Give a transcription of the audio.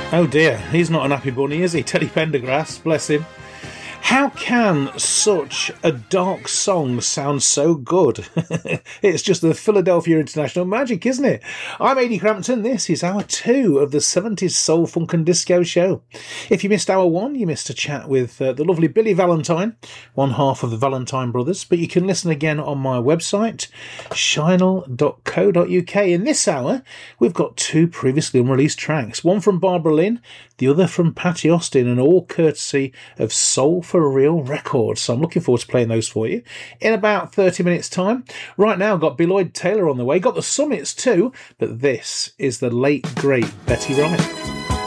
Oh dear, he's not an happy bunny, is he? Teddy Pendergrass, bless him. How can such a dark song sound so good? It's just the Philadelphia International Magic, isn't it? I'm Ady Crampton. This is hour 2 of the 70s Soul, Funk and Disco show. If you missed hour 1, you missed a chat with the lovely Billy Valentine, one half of the Valentine Brothers, but you can listen again on my website, shinel.co.uk. In this hour, we've got 2 previously unreleased tracks, one from Barbara Lynn, the other from Patty Austin, and all courtesy of Soul for Real Records. So I'm looking forward to playing those for you in about 30 minutes time. Right now I've got Beloyd Taylor on the way, got the Summits too, but this is the late great Betty Wright.